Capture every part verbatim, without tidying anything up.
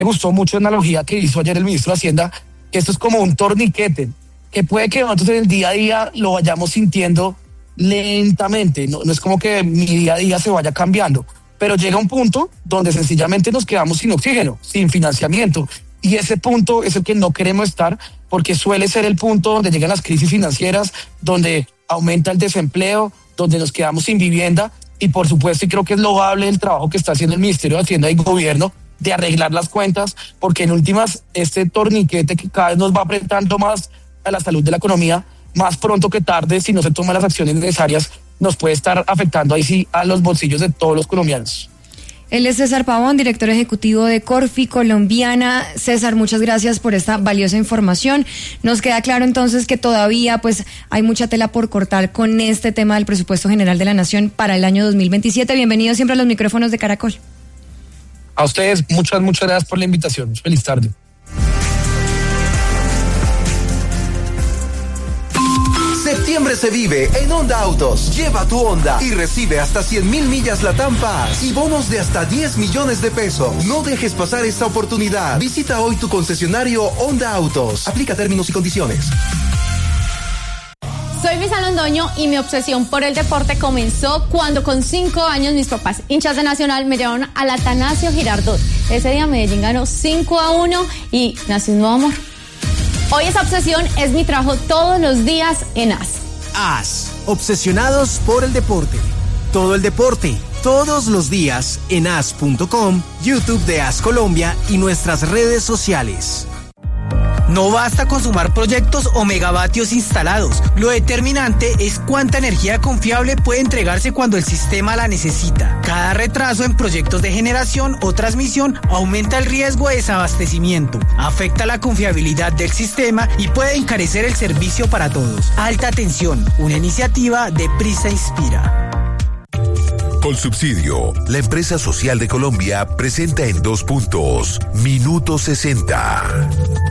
Me gustó mucho la analogía que hizo ayer el ministro de Hacienda, que esto es como un torniquete, que puede que nosotros en el día a día lo vayamos sintiendo lentamente, no, no es como que mi día a día se vaya cambiando, pero llega un punto donde sencillamente nos quedamos sin oxígeno, sin financiamiento, y ese punto es el que no queremos estar, porque suele ser el punto donde llegan las crisis financieras, donde aumenta el desempleo, donde nos quedamos sin vivienda, y por supuesto, y creo que es loable el trabajo que está haciendo el Ministerio de Hacienda y Gobierno de arreglar las cuentas, porque en últimas este torniquete que cada vez nos va apretando más a la salud de la economía, más pronto que tarde, si no se toman las acciones necesarias, nos puede estar afectando ahí sí a los bolsillos de todos los colombianos. Él es César Pavón, director ejecutivo de Corfi Colombiana. César, muchas gracias por esta valiosa información. Nos queda claro entonces que todavía pues hay mucha tela por cortar con este tema del presupuesto general de la Nación para el año dos mil veintisiete. Bienvenidos siempre a los micrófonos de Caracol. A ustedes, muchas, muchas gracias por la invitación. Feliz tarde. Septiembre se vive en Honda Autos. Lleva tu Honda y recibe hasta cien mil millas Latam Paz y bonos de hasta diez millones de pesos. No dejes pasar esta oportunidad. Visita hoy tu concesionario Honda Autos. Aplica términos y condiciones. Soy Luisa Londoño y mi obsesión por el deporte comenzó cuando con cinco años mis papás, hinchas de Nacional, me llevaron al Atanasio Girardot. Ese día Medellín ganó cinco a uno y nació un nuevo amor. Hoy esa obsesión es mi trabajo todos los días en A S. A S, obsesionados por el deporte. Todo el deporte, todos los días en A S punto com, YouTube de A S Colombia y nuestras redes sociales. No basta con sumar proyectos o megavatios instalados. Lo determinante es cuánta energía confiable puede entregarse cuando el sistema la necesita. Cada retraso en proyectos de generación o transmisión aumenta el riesgo de desabastecimiento, afecta la confiabilidad del sistema y puede encarecer el servicio para todos. Alta tensión, una iniciativa de Prisa Inspira. Colsubsidio, la empresa social de Colombia, presenta en dos puntos, Minuto sesenta.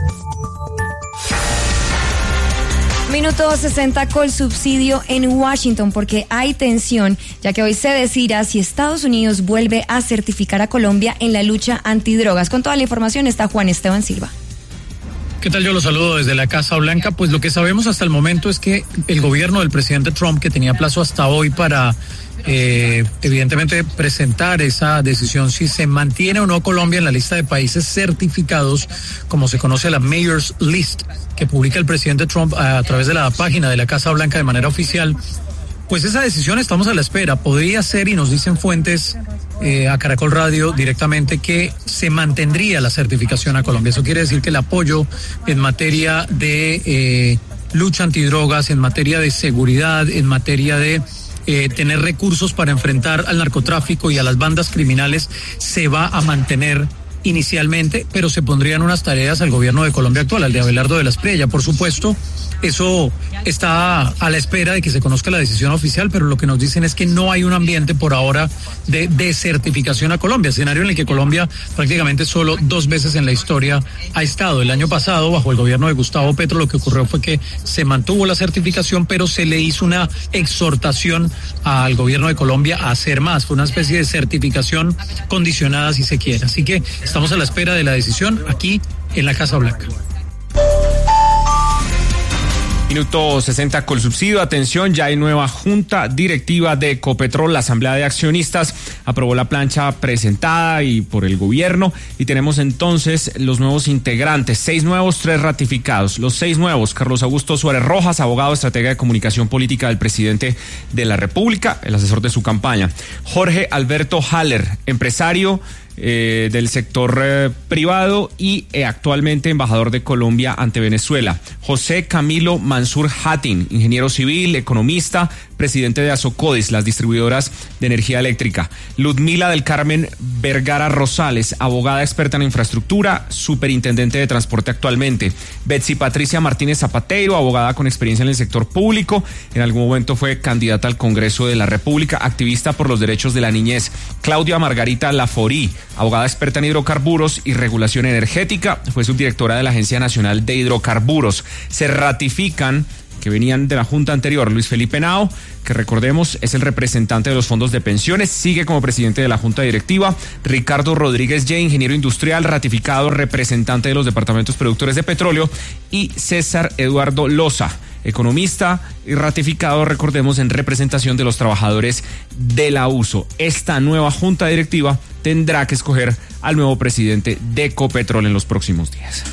Minuto sesenta Colsubsidio en Washington, porque hay tensión, ya que hoy se decidirá si Estados Unidos vuelve a certificar a Colombia en la lucha antidrogas. Con toda la información está Juan Esteban Silva. ¿Qué tal? Yo los saludo desde la Casa Blanca. Pues lo que sabemos hasta el momento es que el gobierno del presidente Trump, que tenía plazo hasta hoy para eh, evidentemente presentar esa decisión si se mantiene o no Colombia en la lista de países certificados, como se conoce la Mayor's List, que publica el presidente Trump a, a través de la página de la Casa Blanca de manera oficial, pues esa decisión estamos a la espera. Podría ser, y nos dicen fuentes eh, a Caracol Radio directamente, que se mantendría la certificación a Colombia. Eso quiere decir que el apoyo en materia de eh, lucha antidrogas, en materia de seguridad, en materia de eh, tener recursos para enfrentar al narcotráfico y a las bandas criminales se va a mantener inicialmente, pero se pondrían unas tareas al gobierno de Colombia actual, al de Abelardo de la Espriella. Por supuesto, eso está a la espera de que se conozca la decisión oficial, pero lo que nos dicen es que no hay un ambiente por ahora de desertificación a Colombia, escenario en el que Colombia prácticamente solo dos veces en la historia ha estado. El año pasado, bajo el gobierno de Gustavo Petro, lo que ocurrió fue que se mantuvo la certificación, pero se le hizo una exhortación al gobierno de Colombia a hacer más. Fue una especie de certificación condicionada, si se quiere. Así que estamos a la espera de la decisión aquí en la Casa Blanca. Minuto sesenta Colsubsidio. Atención, ya hay nueva junta directiva de Ecopetrol. La Asamblea de Accionistas aprobó la plancha presentada y por el gobierno y tenemos entonces los nuevos integrantes, seis nuevos, tres ratificados. Los seis nuevos: Carlos Augusto Suárez Rojas, abogado, estratega de comunicación política del presidente de la República, el asesor de su campaña. Jorge Alberto Haller, empresario Eh, del sector eh, privado y eh, actualmente embajador de Colombia ante Venezuela. José Camilo Mansur Hatin, ingeniero civil, economista, presidente de Asocodis, las distribuidoras de energía eléctrica. Ludmila del Carmen Vergara Rosales, abogada experta en infraestructura, superintendente de transporte actualmente. Betsy Patricia Martínez Zapateiro, abogada con experiencia en el sector público, en algún momento fue candidata al Congreso de la República, activista por los derechos de la niñez. Claudia Margarita Laforí, abogada experta en hidrocarburos y regulación energética, fue subdirectora de la Agencia Nacional de Hidrocarburos. Se ratifican que venían de la junta anterior. Luis Felipe Henao, que recordemos es el representante de los fondos de pensiones, sigue como presidente de la junta directiva. Ricardo Rodríguez J, ingeniero industrial, ratificado, representante de los departamentos productores de petróleo. Y César Eduardo Loza, economista y ratificado, recordemos, en representación de los trabajadores de la U S O. Esta nueva junta directiva tendrá que escoger al nuevo presidente de Ecopetrol en los próximos días.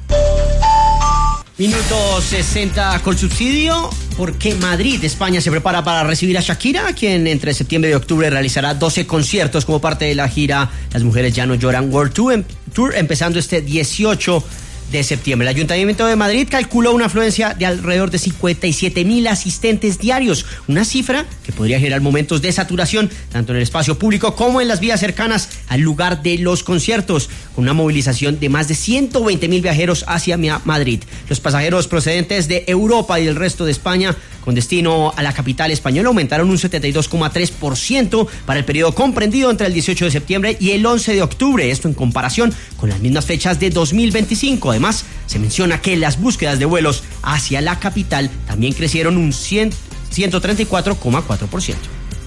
Minuto sesenta Colsubsidio, porque Madrid, España, se prepara para recibir a Shakira, quien entre septiembre y octubre realizará doce conciertos como parte de la gira Las Mujeres Ya No Lloran World Tour, Tour empezando este dieciocho de septiembre. El Ayuntamiento de Madrid calculó una afluencia de alrededor de cincuenta y siete mil asistentes diarios, una cifra que podría generar momentos de saturación tanto en el espacio público como en las vías cercanas al lugar de los conciertos, con una movilización de más de ciento veinte mil viajeros hacia Madrid. Los pasajeros procedentes de Europa y del resto de España con destino a la capital española aumentaron un setenta y dos coma tres por ciento para el periodo comprendido entre el dieciocho de septiembre y el once de octubre, esto en comparación con las mismas fechas de dos mil veinticinco. Además, se menciona que las búsquedas de vuelos hacia la capital también crecieron un ciento treinta y cuatro coma cuatro por ciento.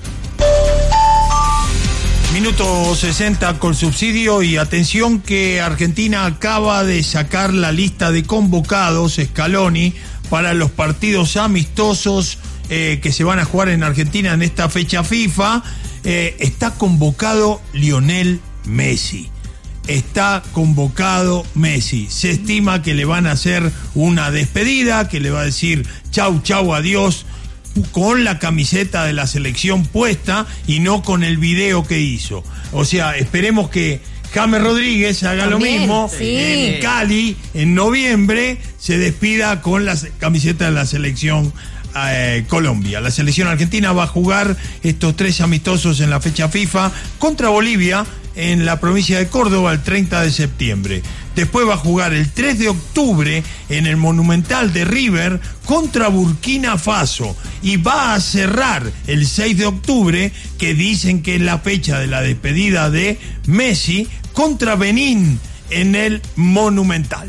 Minuto sesenta Colsubsidio, y atención que Argentina acaba de sacar la lista de convocados, Scaloni, para los partidos amistosos eh, que se van a jugar en Argentina en esta fecha FIFA. Eh, está convocado Lionel Messi. Está convocado Messi. Se estima que le van a hacer una despedida, que le va a decir chau, chau, adiós, con la camiseta de la selección puesta y no con el video que hizo. O sea, esperemos que James Rodríguez haga También, lo mismo sí. en Cali en noviembre, se despida con la camiseta de la selección eh, Colombia. La selección argentina va a jugar estos tres amistosos en la fecha FIFA contra Bolivia en la provincia de Córdoba el treinta de septiembre. Después va a jugar el tres de octubre en el Monumental de River contra Burkina Faso, y va a cerrar el seis de octubre, que dicen que es la fecha de la despedida de Messi, contra Benín en el Monumental.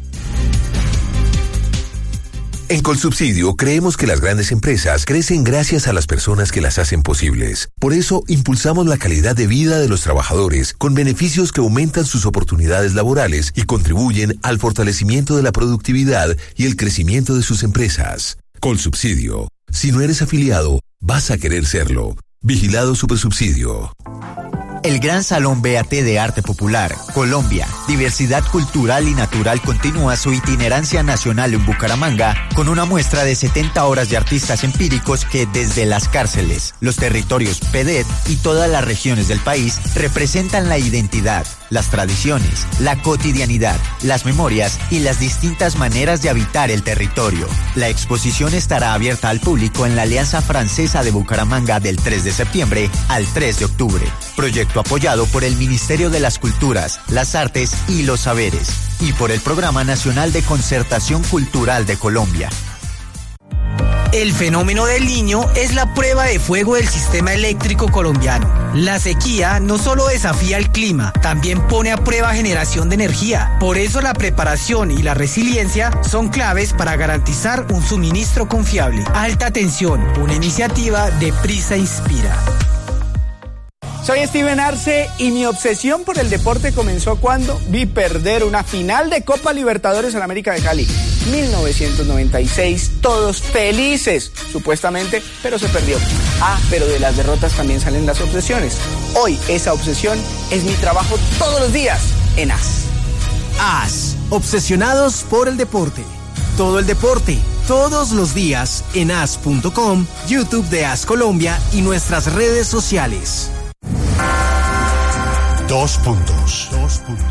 En Colsubsidio creemos que las grandes empresas crecen gracias a las personas que las hacen posibles. Por eso impulsamos la calidad de vida de los trabajadores con beneficios que aumentan sus oportunidades laborales y contribuyen al fortalecimiento de la productividad y el crecimiento de sus empresas. Colsubsidio. Si no eres afiliado, vas a querer serlo. Vigilado Supersubsidio. El Gran Salón B A T de Arte Popular, Colombia, Diversidad Cultural y Natural continúa su itinerancia nacional en Bucaramanga con una muestra de setenta horas de artistas empíricos que desde las cárceles, los territorios P D E T y todas las regiones del país representan la identidad, las tradiciones, la cotidianidad, las memorias y las distintas maneras de habitar el territorio. La exposición estará abierta al público en la Alianza Francesa de Bucaramanga del tres de septiembre al tres de octubre. Proyecto apoyado por el Ministerio de las Culturas, las Artes y los Saberes y por el Programa Nacional de Concertación Cultural de Colombia. El fenómeno del Niño es la prueba de fuego del sistema eléctrico colombiano. La sequía no solo desafía el clima, también pone a prueba generación de energía. Por eso la preparación y la resiliencia son claves para garantizar un suministro confiable. Alta tensión, una iniciativa de Prisa Inspira. Soy Steven Arce y mi obsesión por el deporte comenzó cuando vi perder una final de Copa Libertadores en América de Cali. mil novecientos noventa y seis, todos felices, supuestamente, pero se perdió. Ah, pero de las derrotas también salen las obsesiones. Hoy esa obsesión es mi trabajo todos los días en A S. A S, obsesionados por el deporte. Todo el deporte, todos los días en A S punto com, YouTube de A S Colombia y nuestras redes sociales. Dos puntos. Dos puntos.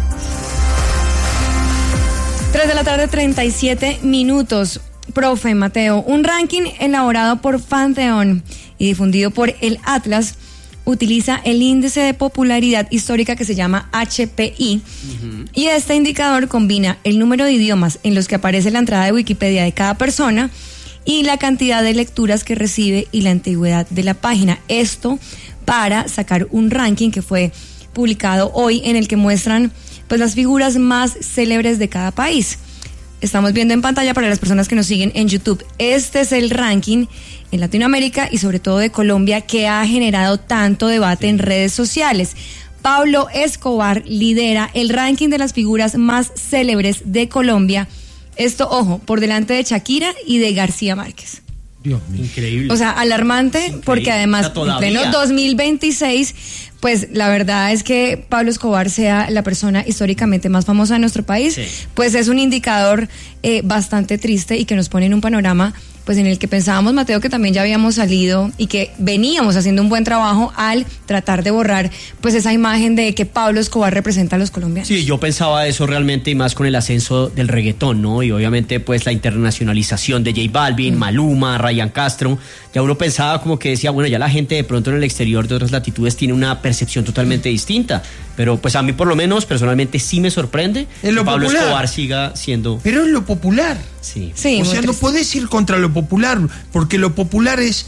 Tres de la tarde, treinta y siete minutos. Profe Mateo, un ranking elaborado por Fantheon y difundido por el Atlas utiliza el índice de popularidad histórica que se llama H P I, uh-huh. y este indicador combina el número de idiomas en los que aparece la entrada de Wikipedia de cada persona y la cantidad de lecturas que recibe y la antigüedad de la página. Esto para sacar un ranking que fue publicado hoy en el que muestran pues las figuras más célebres de cada país. estamos viendo en pantalla para las personas que nos siguen en YouTube. Este es el ranking en Latinoamérica y sobre todo de Colombia que ha generado tanto debate en redes sociales. Pablo Escobar lidera el ranking de las figuras más célebres de Colombia. Esto, ojo, por delante de Shakira y de García Márquez. Dios mío. Increíble. O sea, alarmante, increíble. Porque además en pleno dos mil veintiséis, pues la verdad es que Pablo Escobar sea la persona históricamente más famosa de nuestro país, sí. Pues es un indicador eh, bastante triste y que nos pone en un panorama pues en el que pensábamos, Mateo, que también ya habíamos salido y que veníamos haciendo un buen trabajo al tratar de borrar pues esa imagen de que Pablo Escobar representa a los colombianos. Sí, yo pensaba eso realmente y más con el ascenso del reggaetón, ¿no? Y obviamente pues la internacionalización de J Balvin, mm. Maluma, Ryan Castro, ya uno pensaba como que decía, bueno, ya la gente de pronto en el exterior de otras latitudes tiene una percepción totalmente mm. distinta, pero pues a mí por lo menos personalmente sí me sorprende que Pablo popular. Escobar siga siendo... Pero es lo popular. Sí. sí o sea, triste. No podés ir contra lo popular, porque lo popular es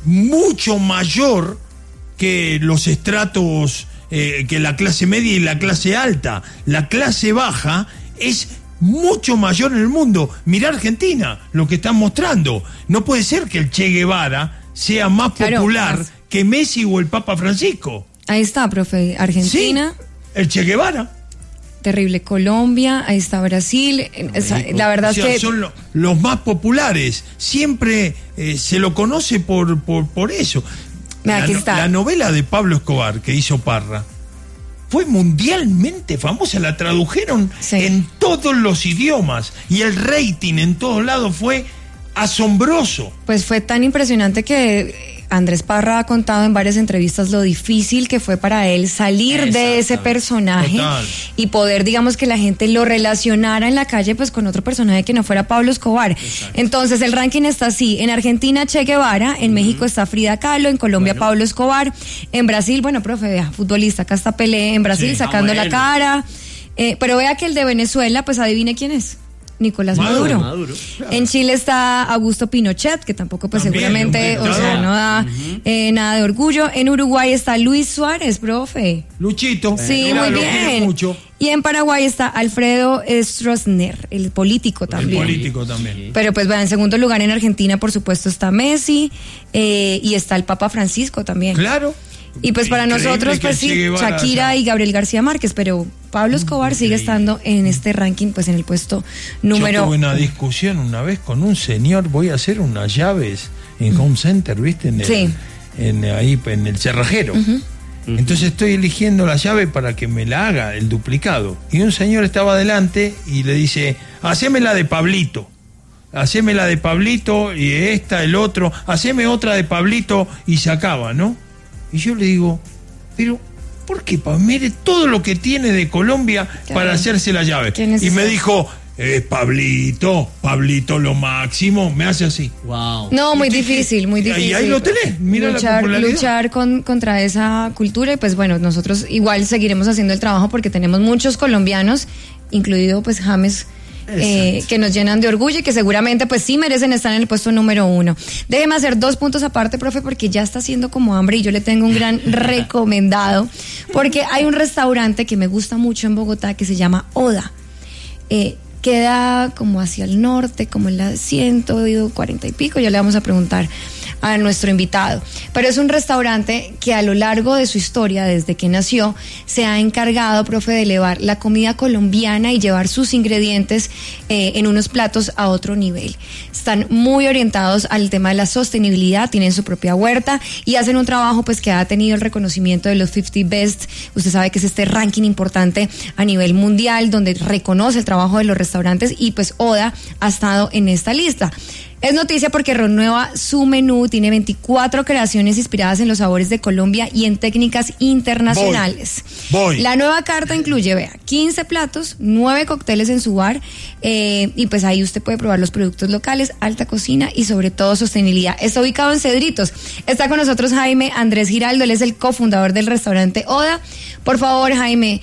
mucho mayor que los estratos, eh, que la clase media y la clase alta. La clase baja es mucho mayor en el mundo. Mirá Argentina, lo que están mostrando. No puede ser que el Che Guevara sea más claro, popular más. que Messi o el Papa Francisco. Ahí está, profe. Argentina. Sí, el Che Guevara. Terrible. Colombia, ahí está Brasil. Esa, la verdad o sea, es que son lo, los más populares. Siempre eh, se lo conoce por, por, por eso. Mira, la, aquí está. La novela de Pablo Escobar que hizo Parra fue mundialmente famosa. La tradujeron sí. en todos los idiomas y el rating en todos lados fue asombroso. Pues fue tan impresionante que Andrés Parra ha contado en varias entrevistas lo difícil que fue para él salir de ese personaje. Total. Y poder, digamos, que la gente lo relacionara en la calle pues con otro personaje que no fuera Pablo Escobar. Exacto. Entonces el ranking está así: en Argentina Che Guevara, en uh-huh. México está Frida Kahlo, en Colombia bueno. Pablo Escobar, en Brasil, bueno, profe, vea, futbolista, acá está Pelé, en Brasil sí. sacando ah, bueno. la cara, eh, pero vea que el de Venezuela, pues adivine quién es. Nicolás Maduro. Maduro. Claro. En Chile está Augusto Pinochet, que tampoco pues también, seguramente, o sea, no da uh-huh. eh, nada de orgullo. En Uruguay está Luis Suárez, profe. Luchito. Sí, muy bien. Mucho. Y en Paraguay está Alfredo Stroessner, el político también. El político también. Pero pues bueno, en segundo lugar en Argentina, por supuesto, está Messi eh, y está el Papa Francisco también. Claro. Y pues para Increíble nosotros, pues sí, Shakira o sea, y Gabriel García Márquez, pero Pablo Escobar Increíble. sigue estando en este ranking, pues en el puesto número... Yo tuve una discusión una vez con un señor, voy a hacer unas llaves en Home Center, ¿viste? En el, sí. En, ahí, en el cerrajero. Uh-huh. Entonces estoy eligiendo la llave para que me la haga, el duplicado. Y un señor estaba adelante y le dice, haceme la de Pablito. Haceme la de Pablito y esta, el otro. Haceme otra de Pablito y se acaba, ¿no? Y yo le digo, pero ¿por qué? Mire todo lo que tiene de Colombia claro. para hacerse la llave. Y me dijo, eh, Pablito, Pablito lo máximo, me hace así. Wow. No, muy difícil, muy difícil. Y ahí lo tenés, mira luchar, la popularidad. Luchar con, contra esa cultura y pues bueno, nosotros igual seguiremos haciendo el trabajo porque tenemos muchos colombianos, incluido pues James, Eh, que nos llenan de orgullo y que seguramente pues sí merecen estar en el puesto número uno. Déjeme hacer dos puntos aparte, profe, porque ya está haciendo como hambre y yo le tengo un gran recomendado, porque hay un restaurante que me gusta mucho en Bogotá que se llama Oda. Eh, queda como hacia el norte, como en la ciento cuarenta y pico, ya le vamos a preguntar a nuestro invitado, pero es un restaurante que a lo largo de su historia, desde que nació, se ha encargado, profe, de elevar la comida colombiana y llevar sus ingredientes eh, en unos platos a otro nivel. Están muy orientados al tema de la sostenibilidad, tienen su propia huerta y hacen un trabajo pues que ha tenido el reconocimiento de los cincuenta Best. Usted sabe que es este ranking importante a nivel mundial donde reconoce el trabajo de los restaurantes y pues Oda ha estado en esta lista. Es noticia porque renueva su menú, tiene veinticuatro creaciones inspiradas en los sabores de Colombia y en técnicas internacionales. Voy, voy. La nueva carta incluye, vea, quince platos, nueve cócteles en su bar, eh, y pues ahí usted puede probar los productos locales, alta cocina y sobre todo sostenibilidad. Está ubicado en Cedritos. Está con nosotros Jaime Andrés Giraldo, él es el cofundador del restaurante Oda. Por favor, Jaime,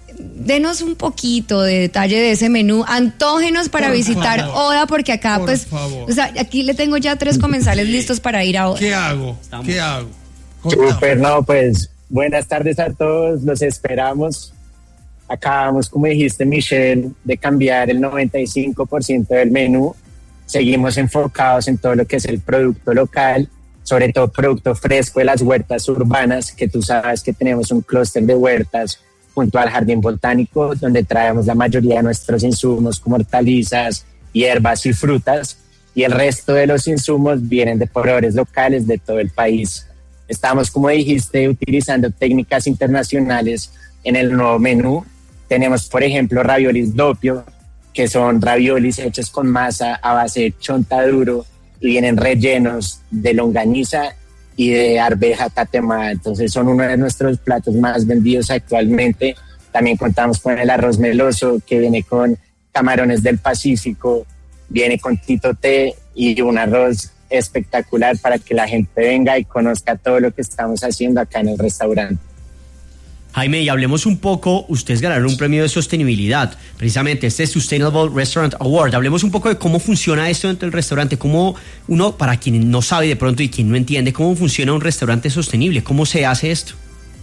denos un poquito de detalle de ese menú, antógenos para por visitar favor. Oda, porque acá por pues, favor. O sea, aquí le tengo ya tres comensales listos para ir a Oda. ¿Qué hago? Estamos. ¿Qué hago? Super, no, pues, buenas tardes a todos, los esperamos. Acabamos, como dijiste, Michelle, de cambiar el noventa y cinco por ciento del menú. Seguimos enfocados en todo lo que es el producto local, sobre todo producto fresco de las huertas urbanas, que tú sabes que tenemos un clúster de huertas junto al Jardín Botánico, donde traemos la mayoría de nuestros insumos como hortalizas, hierbas y frutas, y el resto de los insumos vienen de proveedores locales de todo el país. Estamos, como dijiste, utilizando técnicas internacionales en el nuevo menú. Tenemos, por ejemplo, raviolis doppio, que son raviolis hechos con masa a base de chontaduro y vienen rellenos de longaniza y de arveja tatemada. Entonces son uno de nuestros platos más vendidos actualmente. También contamos con el arroz meloso, que viene con camarones del Pacífico, viene con tito té y un arroz espectacular para que la gente venga y conozca todo lo que estamos haciendo acá en el restaurante. Jaime, y hablemos un poco, ustedes ganaron un premio de sostenibilidad, precisamente este Sustainable Restaurant Award. Hablemos un poco de cómo funciona esto dentro del restaurante, cómo uno, para quien no sabe de pronto y quien no entiende, cómo funciona un restaurante sostenible, cómo se hace esto.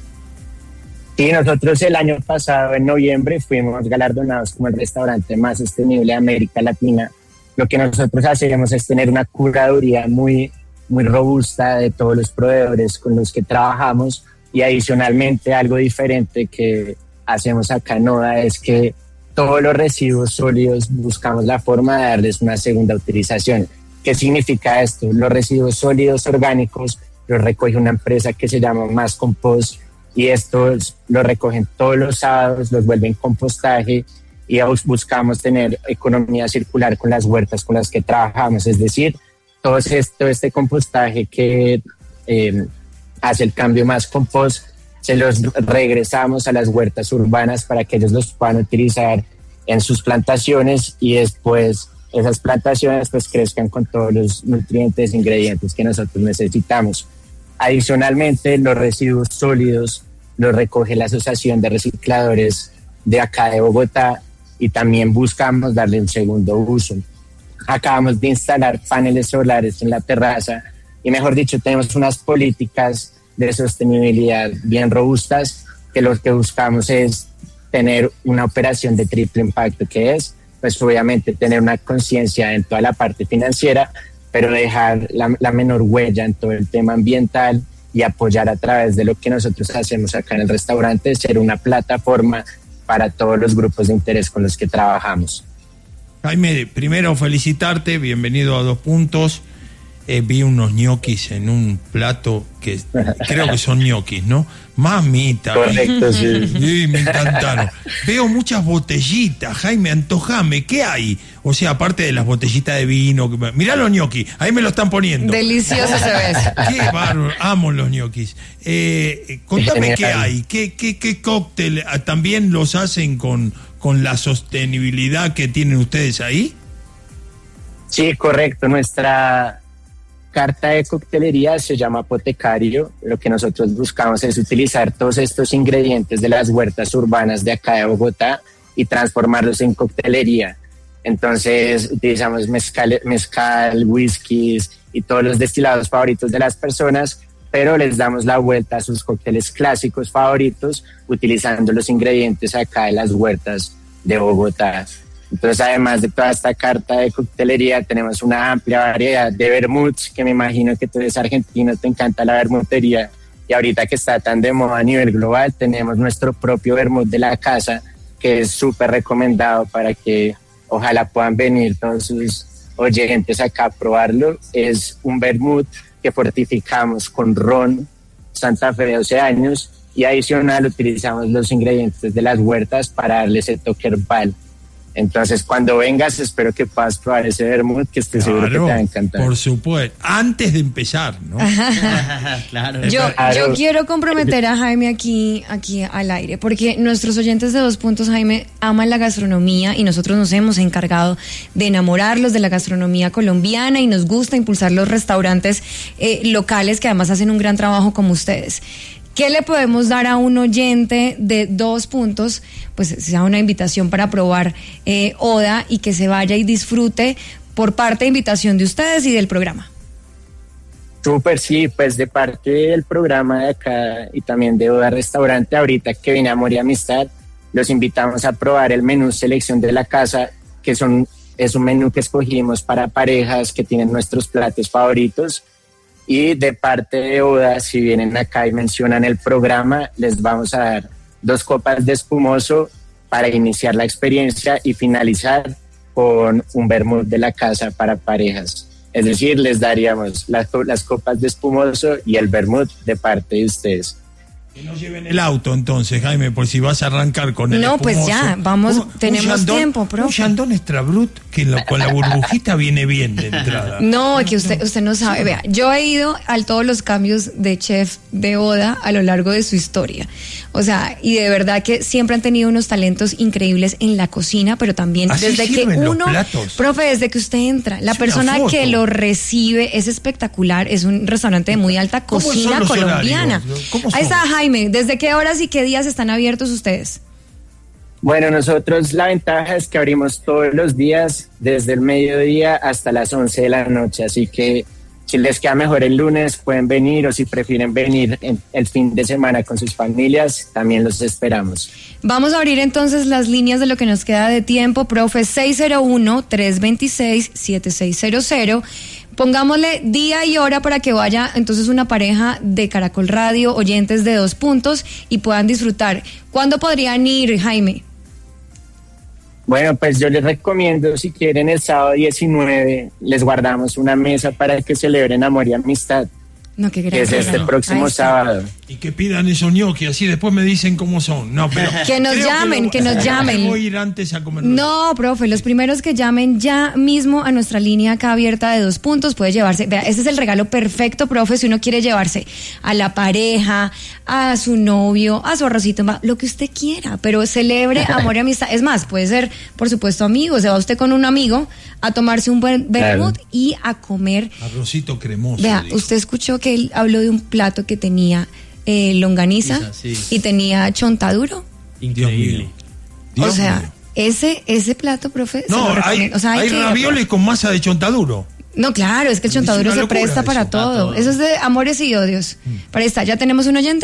Sí, nosotros el año pasado, en noviembre, fuimos galardonados como el restaurante más sostenible de América Latina. Lo que nosotros hacemos es tener una curaduría muy, muy robusta de todos los proveedores con los que trabajamos. Y adicionalmente, algo diferente que hacemos acá en Oda es que todos los residuos sólidos buscamos la forma de darles una segunda utilización. ¿Qué significa esto? Los residuos sólidos orgánicos los recoge una empresa que se llama Más Compost, y estos los recogen todos los sábados, los vuelven compostaje, y buscamos tener economía circular con las huertas con las que trabajamos. Es decir, todo esto, este compostaje que eh, hace el cambio Más Compost, se los regresamos a las huertas urbanas para que ellos los puedan utilizar en sus plantaciones, y después esas plantaciones pues crezcan con todos los nutrientes e ingredientes que nosotros necesitamos. Adicionalmente, los residuos sólidos los recoge la Asociación de Recicladores de acá de Bogotá, y también buscamos darle un segundo uso. Acabamos de instalar paneles solares en la terraza, y mejor dicho, tenemos unas políticas de sostenibilidad bien robustas, que lo que buscamos es tener una operación de triple impacto, que es, pues obviamente, tener una conciencia en toda la parte financiera, pero dejar la, la menor huella en todo el tema ambiental, y apoyar a través de lo que nosotros hacemos acá en el restaurante, ser una plataforma para todos los grupos de interés con los que trabajamos. Jaime, primero felicitarte, bienvenido a Dos Puntos. Eh, vi unos ñoquis en un plato que creo que son ñoquis, ¿no? Mamita. Correcto, sí. Sí, me encantaron. Veo muchas botellitas, Jaime, antojame, ¿qué hay? O sea, aparte de las botellitas de vino, mirá los ñoquis, ahí me lo están poniendo. Delicioso se ve. Qué bárbaro, amo los ñoquis. Eh, contame qué hay, qué, qué, qué cóctel también los hacen con, con la sostenibilidad que tienen ustedes ahí. Sí, correcto, nuestra carta de coctelería se llama Apotecario. Lo que nosotros buscamos es utilizar todos estos ingredientes de las huertas urbanas de acá de Bogotá y transformarlos en coctelería. Entonces utilizamos mezcal, mezcal, whiskies y todos los destilados favoritos de las personas, pero les damos la vuelta a sus cócteles clásicos favoritos utilizando los ingredientes acá de las huertas de Bogotá. Entonces, además de toda esta carta de coctelería, tenemos una amplia variedad de vermuts, que me imagino que tú eres argentino, te encanta la vermutería, y ahorita que está tan de moda a nivel global, tenemos nuestro propio vermut de la casa, que es súper recomendado para que ojalá puedan venir todos sus oyentes acá a probarlo. Es un vermut que fortificamos con ron Santa Fe de doce años, y adicional utilizamos los ingredientes de las huertas para darle ese toque herbal. Entonces, cuando vengas, espero que puedas probar ese vermut, que estoy claro, seguro que te va a encantar. Por supuesto, antes de empezar, ¿no? Claro. Yo, yo quiero comprometer a Jaime aquí, aquí al aire, porque nuestros oyentes de Dos Puntos, Jaime, aman la gastronomía, y nosotros nos hemos encargado de enamorarlos de la gastronomía colombiana, y nos gusta impulsar los restaurantes eh, locales, que además hacen un gran trabajo como ustedes. ¿Qué le podemos dar a un oyente de Dos Puntos? Pues sea una invitación para probar eh, Oda, y que se vaya y disfrute por parte de invitación de ustedes y del programa. Súper, sí, pues de parte del programa de acá y también de Oda Restaurante, ahorita que viene Amor y Amistad, los invitamos a probar el menú selección de la casa, que son, es un menú que escogimos para parejas que tienen nuestros platos favoritos. Y de parte de Oda, si vienen acá y mencionan el programa, les vamos a dar dos copas de espumoso para iniciar la experiencia y finalizar con un vermut de la casa para parejas. Es decir, les daríamos las, las copas de espumoso y el vermut de parte de ustedes. Que no lleven el auto entonces, Jaime, por si vas a arrancar con el No, espumoso. pues ya, vamos, Un- tenemos un Chandon- tiempo, profe. Un Chandon Extra Brut que lo- con la burbujita viene bien de entrada. No, que usted, usted no sabe. Vea, yo he ido a todos los cambios de chef de Oda a lo largo de su historia. O sea, y de verdad que siempre han tenido unos talentos increíbles en la cocina, pero también Así desde que sirven los uno, platos. profe, desde que usted entra, la Es una persona foto. que lo recibe es espectacular, es un restaurante de muy alta ¿Cómo son cocina los colombiana. horarios? ¿Cómo Ahí son? está Jaime, ¿desde qué horas y qué días están abiertos ustedes? Bueno, nosotros la ventaja es que abrimos todos los días desde el mediodía hasta las once de la noche, así que si les queda mejor el lunes pueden venir, o si prefieren venir en el fin de semana con sus familias, también los esperamos. Vamos a abrir entonces las líneas de lo que nos queda de tiempo, profe, seis cero uno, tres dos seis, siete seis cero cero. Pongámosle día y hora para que vaya entonces una pareja de Caracol Radio, oyentes de Dos Puntos, y puedan disfrutar. ¿Cuándo podrían ir, Jaime? Bueno, pues yo les recomiendo, si quieren, el sábado diecinueve les guardamos una mesa para que celebren amor y amistad, No, qué gran que es este regalo. próximo Ahí está. sábado. Y que pidan esos ñoquis, así después me dicen cómo son. No, pero Que nos creo llamen, lo- que nos llamen. Voy a ir antes a comer. No, profe, los primeros que llamen ya mismo a nuestra línea acá abierta de Dos Puntos puede llevarse, vea, este es el regalo perfecto, profe, si uno quiere llevarse a la pareja, a su novio, a su arrocito, ma- lo que usted quiera, pero celebre amor y amistad. Es más, puede ser, por supuesto, amigos, se va usted con un amigo a tomarse un buen vermut y a comer. Arrocito cremoso. Vea, digo. usted escuchó que él habló de un plato que tenía eh, longaniza Pizza, sí. y tenía chontaduro. Increíble. Dios o sea, mío. ese ese plato, profe, se No, lo hay, recomiendo. O sea, hay hay que- ravioles con masa de chontaduro. No, claro, es que el Es chontaduro una se locura presta para eso. todo. todo. Eso es de amores y odios. Para esta, ¿ya tenemos un oyente?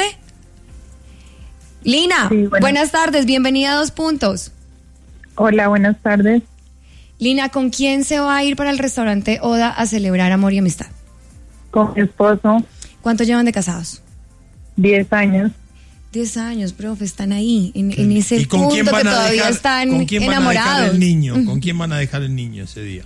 Lina, Sí, bueno. buenas tardes, bienvenida a Dos Puntos. Hola, buenas tardes. Lina, ¿con quién se va a ir para el restaurante Oda a celebrar amor y amistad? Con mi esposo, ¿Cuánto llevan de casados? diez años. Diez años, profe, están ahí, en, en ese ¿Y con punto quién que van a todavía dejar, están con quién van a dejar enamorados. el niño? ¿Con quién van a dejar el niño ese día?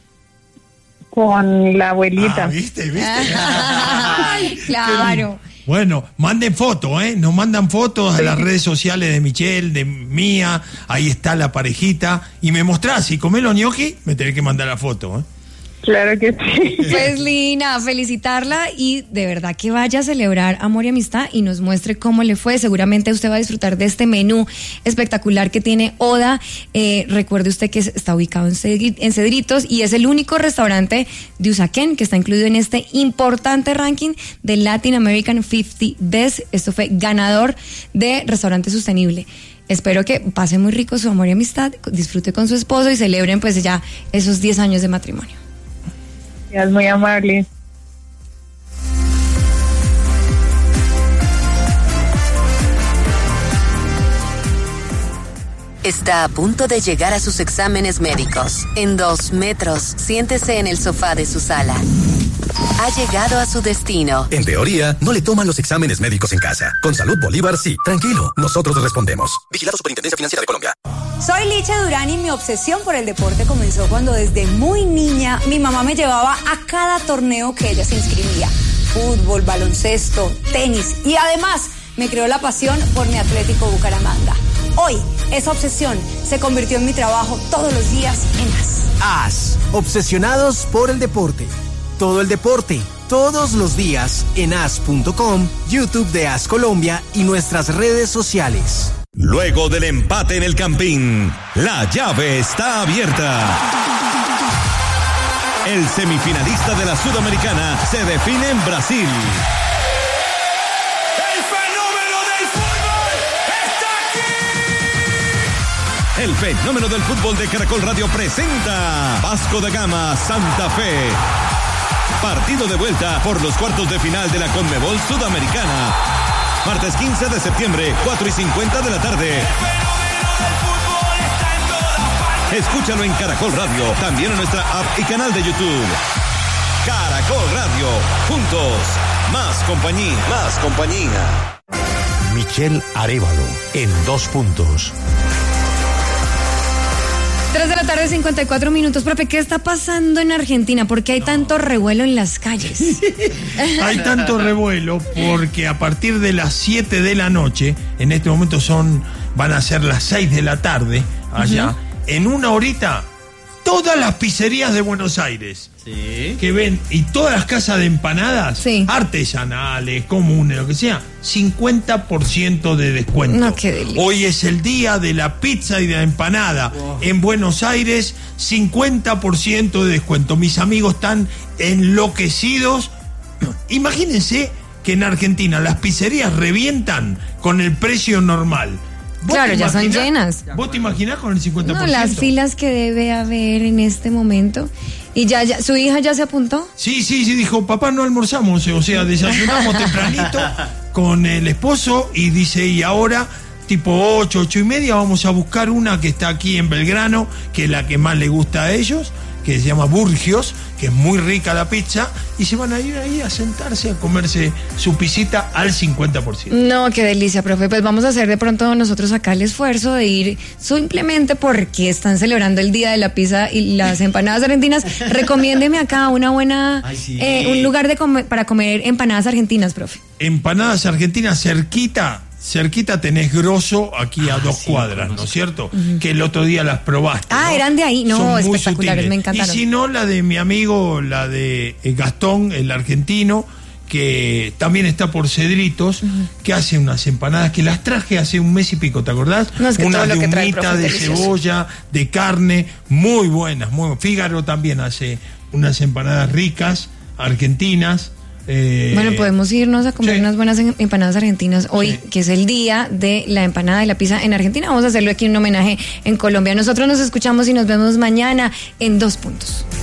Con la abuelita. Ah, ¿viste? ¿Viste? Ay, claro. Bueno, manden fotos, ¿eh? Nos mandan fotos a las redes sociales de Michelle, de Mía. Ahí está la parejita. Y me mostrás, si comés los gnocchi, me tenés que mandar la foto, ¿eh? Claro que sí. Pues Lina, felicitarla y de verdad que vaya a celebrar amor y amistad y nos muestre cómo le fue. Seguramente usted va a disfrutar de este menú espectacular que tiene Oda. Eh, recuerde usted que está ubicado en, Cedri- en Cedritos y es el único restaurante de Usaquén que está incluido en este importante ranking de Latin American cincuenta Best. Esto fue ganador de restaurante sostenible. Espero que pase muy rico su amor y amistad, disfrute con su esposo y celebren pues ya esos diez años de matrimonio. Es muy amable. Está a punto de llegar a sus exámenes médicos. En dos metros, siéntese en el sofá de su sala. Ha llegado a su destino. En teoría, no le toman los exámenes médicos en casa. Con Salud Bolívar, sí. Tranquilo, nosotros respondemos. Vigilado Superintendencia Financiera de Colombia. Soy Licha Durán y mi obsesión por el deporte comenzó cuando desde muy niña mi mamá me llevaba a cada torneo que ella se inscribía. Fútbol, baloncesto, tenis y además me creó la pasión por mi Atlético Bucaramanga. Hoy, esa obsesión se convirtió en mi trabajo todos los días en A S. A S, obsesionados por el deporte. Todo el deporte, todos los días en A S punto com, YouTube de A S Colombia y nuestras redes sociales. Luego del empate en el Campín, la llave está abierta. El semifinalista de la Sudamericana se define en Brasil. El fenómeno del fútbol de Caracol Radio presenta Vasco da Gama Santa Fe. Partido de vuelta por los cuartos de final de la Conmebol Sudamericana. Martes quince de septiembre, cuatro y cincuenta de la tarde. Escúchalo en Caracol Radio, también en nuestra app y canal de YouTube. Caracol Radio, juntos, más compañía, más compañía. Michelle Arévalo, en dos puntos. tres de la tarde, cincuenta y cuatro minutos. Profe, ¿qué está pasando en Argentina? ¿Por qué hay tanto revuelo en las calles? Hay tanto revuelo porque a partir de las siete de la noche, en este momento son, van a ser las seis de la tarde allá, uh-huh. En una horita, todas las pizzerías de Buenos Aires, sí, que ven, y todas las casas de empanadas, sí, artesanales, comunes, lo que sea, cincuenta por ciento de descuento. No, qué delicia. Hoy es el día de la pizza y de la empanada. Oh. En Buenos Aires, cincuenta por ciento de descuento. Mis amigos están enloquecidos. Imagínense que en Argentina las pizzerías revientan con el precio normal. Claro, ya son llenas. ¿Vos te imaginás con el cincuenta por ciento? No, las filas que debe haber en este momento. ¿Y ya, ya su hija ya se apuntó? Sí, sí, sí, dijo, papá, no almorzamos, o sea, desayunamos tempranito con el esposo y dice, y ahora, tipo ocho, ocho y media, vamos a buscar una que está aquí en Belgrano, que es la que más le gusta a ellos, que se llama Burgios, que es muy rica la pizza, y se van a ir ahí a sentarse a comerse su pisita al cincuenta por ciento. No, qué delicia, profe. Pues vamos a hacer de pronto nosotros acá el esfuerzo de ir simplemente porque están celebrando el Día de la Pizza y las empanadas argentinas. Recomiéndeme acá una buena, Ay, sí. eh, un lugar de comer, para comer empanadas argentinas, profe. Empanadas argentinas cerquita. Cerquita tenés Grosso, aquí ah, a dos sí, cuadras, ¿no es cierto? Uh-huh. Que el otro día las probaste. Ah, ¿no? Eran de ahí, no, son espectaculares, me encantaron. Y si no, la de mi amigo, la de Gastón, el argentino, que también está por Cedritos, uh-huh, que hace unas empanadas que las traje hace un mes y pico, ¿te acordás? No, es que unas todo de lo que trae, humita, profe, de delicioso. Cebolla, de carne, muy buenas, muy buenas. Fígaro también hace unas empanadas ricas, argentinas. Eh, bueno, podemos irnos a comer sí. unas buenas empanadas argentinas hoy, sí, que es el día de la empanada y la pizza en Argentina. Vamos a hacerlo aquí en un homenaje en Colombia. Nosotros nos escuchamos y nos vemos mañana en Dos Puntos.